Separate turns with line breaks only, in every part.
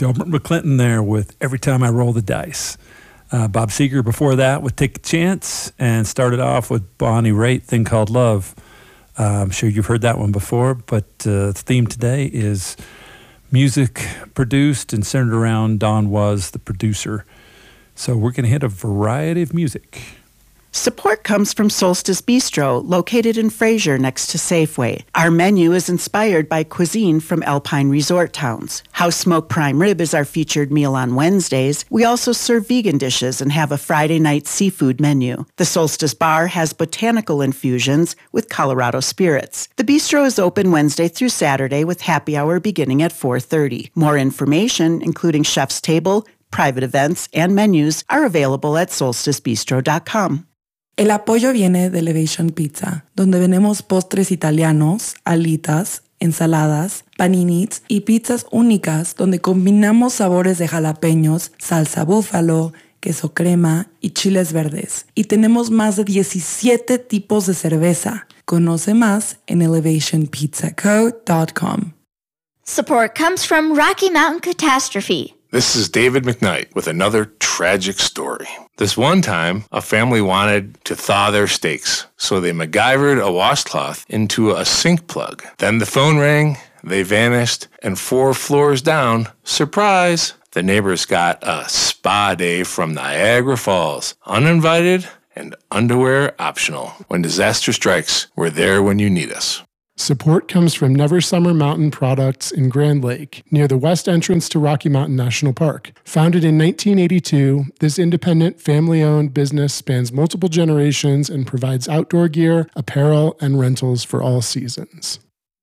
Delbert McClinton there with Every Time I Roll the Dice. Bob Seger before that with Take a Chance, and started off with Bonnie Raitt, Thing Called Love. I'm sure you've heard that one before, but the theme today is music produced and centered around Don Was, the producer. So we're going to hit a variety of music.
Support comes from Solstice Bistro, located in Fraser next to Safeway. Our menu is inspired by cuisine from Alpine resort towns. House Smoked Prime Rib is our featured meal on Wednesdays. We also serve vegan dishes and have a Friday night seafood menu. The Solstice Bar has botanical infusions with Colorado spirits. The bistro is open Wednesday through Saturday with happy hour beginning at 4:30. More information, including chef's table, private events, and menus, are available at solsticebistro.com.
El apoyo viene de Elevation Pizza, donde vendemos postres italianos, alitas, ensaladas, paninis y pizzas únicas donde combinamos sabores de jalapeños, salsa búfalo, queso crema y chiles verdes. Y tenemos más de 17 tipos de cerveza. Conoce más en elevationpizzaco.com.
Support comes from Rocky Mountain Catastrophe.
This is David McKnight with another tragic story. This one time, a family wanted to thaw their steaks, so they MacGyvered a washcloth into a sink plug. Then the phone rang, they vanished, and 4 floors down, surprise, the neighbors got a spa day from Niagara Falls, uninvited and underwear optional. When disaster strikes, we're there when you need us.
Support comes from Never Summer Mountain Products in Grand Lake, near the west entrance to Rocky Mountain National Park. Founded in 1982, this independent, family-owned business spans multiple generations and provides outdoor gear, apparel, and rentals for all seasons.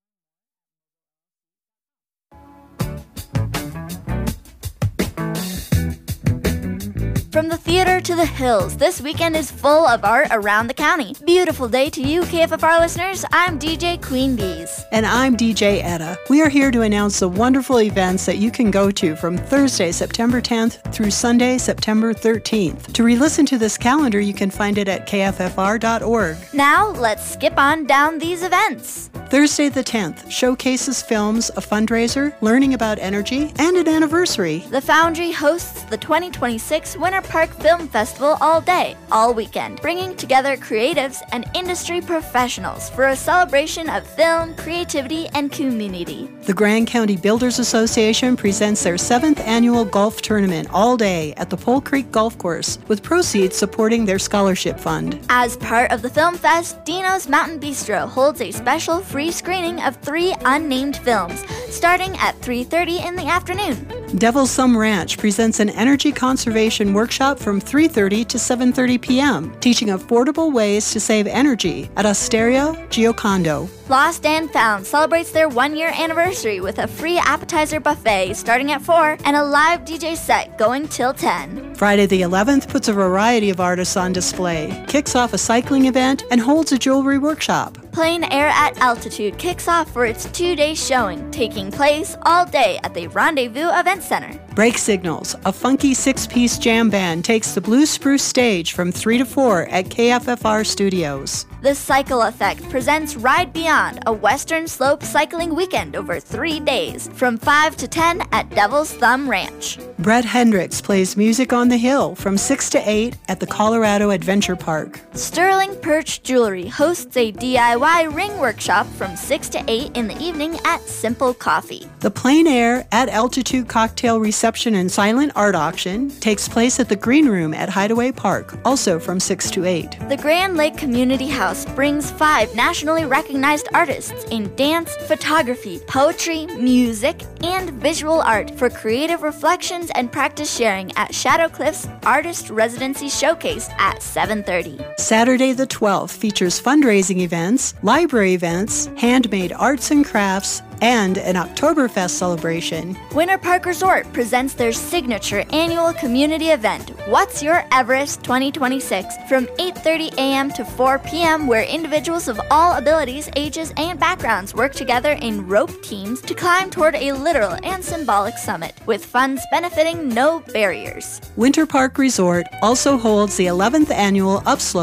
From the theater to the hills, this weekend is full of art around the county. Beautiful day to you, KFFR listeners. I'm DJ Queen Bees.
And I'm DJ Etta. We are here to announce the wonderful events that you can go to from Thursday, September 10th through Sunday, September 13th. To re-listen to this calendar, you can find it at kffr.org.
Now, let's skip on down these events.
Thursday the 10th showcases films, a fundraiser, learning about energy, and an anniversary.
The Foundry hosts the 2026 Winter Park Film Festival all day, all weekend, bringing together creatives and industry professionals for a celebration of film, creativity, and community.
The Grand County Builders Association presents their 7th annual golf tournament all day at the Pole Creek Golf Course, with proceeds supporting their scholarship fund.
As part of the Film Fest, Dino's Mountain Bistro holds a special free screening of 3 unnamed films, starting at 3:30 in the afternoon.
Devil's Thumb Ranch presents an energy conservation workshop from 3:30 to 7:30 p.m., teaching affordable ways to save energy at Osteria Giocondo.
Lost and Found celebrates their 1-year anniversary with a free appetizer buffet starting at 4 and a live DJ set going till 10.
Friday the 11th puts a variety of artists on display, kicks off a cycling event, and holds a jewelry workshop.
Plein Air at Altitude kicks off for its 2-day showing, taking place all day at the Rendezvous Event Center.
Break Signals, a funky 6-piece jam band, takes the Blue Spruce stage from 3 to 4 at KFFR Studios.
The Cycle Effect presents Ride Beyond, a Western Slope cycling weekend over 3 days, from 5 to 10 at Devil's Thumb Ranch.
Brett Hendricks plays Music on the Hill from 6 to 8 at the Colorado Adventure Park.
Sterling Perch Jewelry hosts a DIY ring workshop from 6 to 8 in the evening at Simple Coffee.
The Plein Air at Altitude Cocktail Reception and Silent Art Auction takes place at the Green Room at Hideaway Park, also from 6 to 8.
The Grand Lake Community House brings 5 nationally recognized artists in dance, photography, poetry, music, and visual art for creative reflections and practice sharing at Shadow Cliff's Artist Residency Showcase at 7:30.
Saturday the 12th features fundraising events, library events, handmade arts and crafts, and an Oktoberfest celebration.
Winter Park Resort presents their signature annual community event, What's Your Everest 2026, from 8:30 a.m. to 4 p.m., where individuals of all abilities, ages, and backgrounds work together in rope teams to climb toward a literal and symbolic summit, with funds benefiting no barriers.
Winter Park Resort also holds the 11th annual Upslope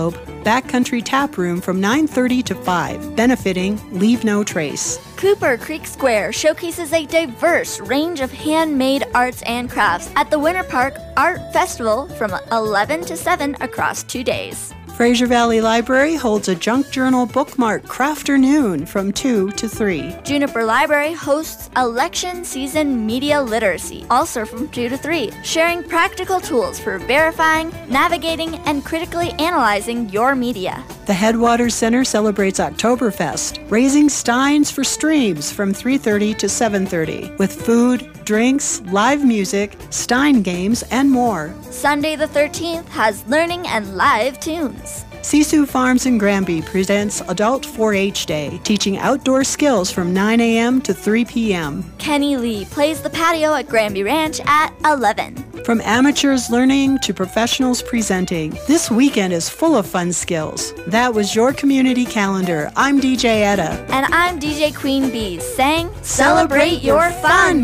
Backcountry Tap Room from 9:30 to 5, benefiting Leave No Trace.
Cooper Creek Square showcases a diverse range of handmade arts and crafts at the Winter Park Art Festival from 11 to 7 across 2 days.
Fraser Valley Library holds a junk journal bookmark Crafternoon from 2 to 3.
Juniper Library hosts election season media literacy, also from 2 to 3, sharing practical tools for verifying, navigating, and critically analyzing your media.
The Headwaters Center celebrates Oktoberfest, raising steins for streams from 3:30 to 7:30, with food, drinks, live music, stein games, and more.
Sunday the 13th has learning and live tunes.
Sisu Farms in Granby presents Adult 4-H Day, teaching outdoor skills from 9 a.m. to 3 p.m.
Kenny Lee plays the patio at Granby Ranch at 11.
From amateurs learning to professionals presenting, this weekend is full of fun skills. That was your community calendar. I'm DJ Etta.
And I'm DJ Queen Bee saying, celebrate your fun!